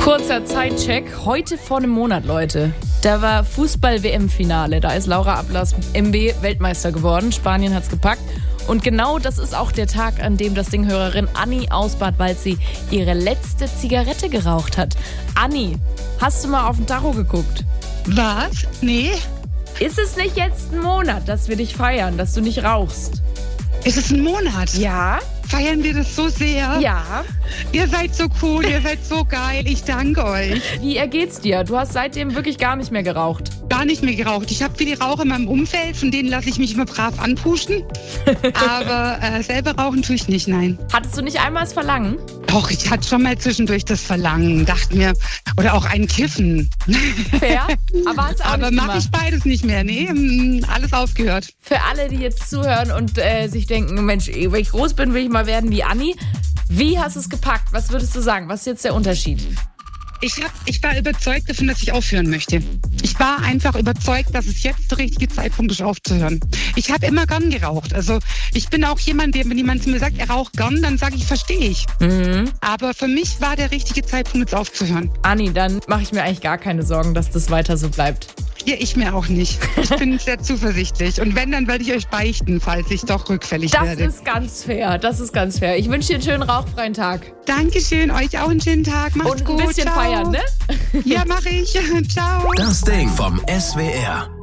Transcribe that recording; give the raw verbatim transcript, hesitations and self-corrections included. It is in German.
Kurzer Zeitcheck. Heute vor einem Monat, Leute. Da war Fußball-W M-Finale. Da ist Laura Ablas M B Weltmeister geworden. Spanien hat's gepackt. Und genau das ist auch der Tag, an dem das Ding-Hörerin Anni aus Bad Waldsee ihre letzte Zigarette geraucht hat. Anni, hast du mal auf den Tacho geguckt? Was? Nee. Ist es nicht jetzt ein Monat, dass wir dich feiern, dass du nicht rauchst? Ist es ein Monat? Ja. Feiern wir das so sehr? Ja. Ihr seid so cool, ihr seid so geil. Ich danke euch. Wie ergeht's dir? Du hast seitdem wirklich gar nicht mehr geraucht. Gar nicht mehr geraucht. Ich habe viele Raucher in meinem Umfeld, von denen lasse ich mich immer brav anpuschen. Aber äh, selber rauchen tue ich nicht, nein. Hattest du nicht einmal das Verlangen? Doch, ich hatte schon mal zwischendurch das Verlangen. Dachte mir, oder auch ein Kiffen. Fair, aber hast du auch Aber nicht mache ich beides nicht mehr. Nee, alles aufgehört. Für alle, die jetzt zuhören und äh, sich denken, Mensch, wenn ich groß bin, will ich mal werden wie Anni. Wie hast du es gepackt? Was würdest du sagen? Was ist jetzt der Unterschied? Ich, hab, ich war überzeugt davon, dass ich aufhören möchte. Ich war einfach überzeugt, dass es jetzt der richtige Zeitpunkt ist, aufzuhören. Ich habe immer gern geraucht. Also ich bin auch jemand, der, wenn jemand zu mir sagt, er raucht gern, dann sage ich, verstehe ich. Mhm. Aber für mich war der richtige Zeitpunkt, jetzt aufzuhören. Anni, dann mache ich mir eigentlich gar keine Sorgen, dass das weiter so bleibt. Ja, ich mir auch nicht. Ich bin sehr zuversichtlich. Und wenn, dann werde ich euch beichten, falls ich doch rückfällig das werde. Das ist ganz fair. Das ist ganz fair. Ich wünsche dir einen schönen rauchfreien Tag. Dankeschön, euch auch einen schönen Tag. Macht's Und ein gut. bisschen Ciao. feiern, ne? Ja, mache ich. Ciao. Das Ding vom S W R.